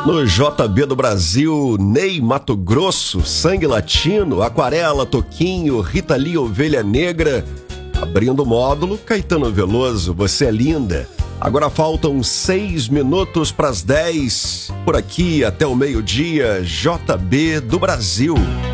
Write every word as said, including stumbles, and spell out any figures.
No J B do Brasil, Ney Mato Grosso, Sangue Latino, Aquarela, Toquinho, Rita Lee, Ovelha Negra. Abrindo o módulo, Caetano Veloso, Você é Linda. Agora faltam seis minutos para as dez. Por aqui até o meio-dia, J B do Brasil.